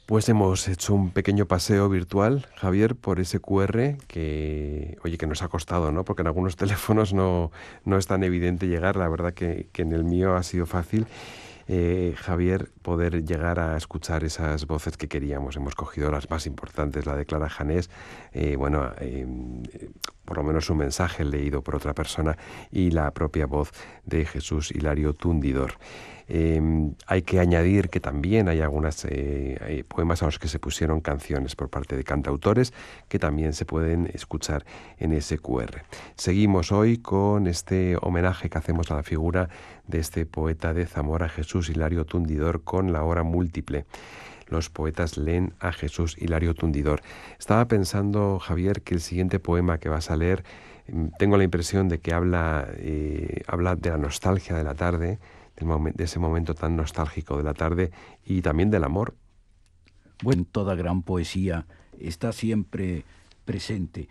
Pues hemos hecho un pequeño paseo virtual, Javier, por ese QR que, oye, que nos ha costado, ¿no? Porque en algunos teléfonos no es tan evidente llegar. La verdad que en el mío ha sido fácil, Javier, poder llegar a escuchar esas voces que queríamos. Hemos cogido las más importantes, la de Clara Janés, bueno, por lo menos un mensaje leído por otra persona y la propia voz de Jesús Hilario Tundidor. Hay que añadir que también hay algunos poemas a los que se pusieron canciones por parte de cantautores que también se pueden escuchar en ese QR. Seguimos hoy con este homenaje que hacemos a la figura de este poeta de Zamora, Jesús Hilario Tundidor, con la hora múltiple. Los poetas leen a Jesús Hilario Tundidor. Estaba pensando, Javier, que el siguiente poema que vas a leer, tengo la impresión de que habla de la nostalgia de la tarde, de ese momento tan nostálgico de la tarde y también del amor. Bueno, toda gran poesía está siempre presente.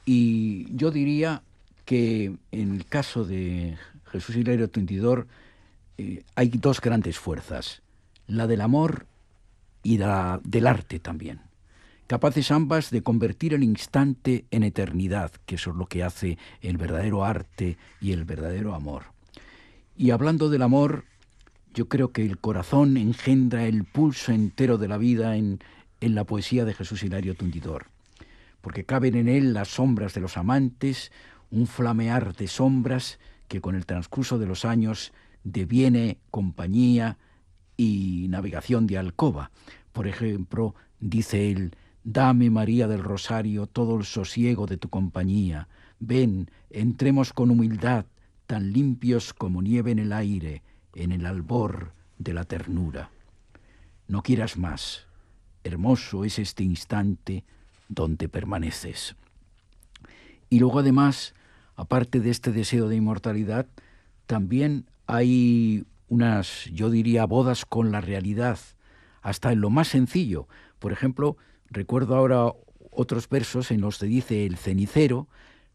Y yo diría que en el caso de Jesús Hilario Tundidor hay dos grandes fuerzas, la del amor y la del arte también, capaces ambas de convertir el instante en eternidad, que eso es lo que hace el verdadero arte y el verdadero amor. Y hablando del amor, yo creo que el corazón engendra el pulso entero de la vida en la poesía de Jesús Hilario Tundidor, porque caben en él las sombras de los amantes, un flamear de sombras que con el transcurso de los años deviene compañía y navegación de alcoba. Por ejemplo, dice él: «Dame, María del Rosario, todo el sosiego de tu compañía. Ven, entremos con humildad, tan limpios como nieve en el aire, en el albor de la ternura. No quieras más, hermoso es este instante donde permaneces». Y luego además, aparte de este deseo de inmortalidad, también hay unas, yo diría, bodas con la realidad, hasta en lo más sencillo. Por ejemplo, recuerdo ahora otros versos en los que dice el cenicero